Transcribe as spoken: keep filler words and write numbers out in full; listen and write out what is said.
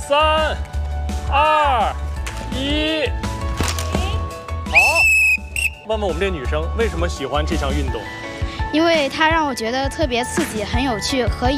三、二、一，好。问问我们这女生为什么喜欢这项运动？ 因为它让我觉得特别刺激，很有趣和。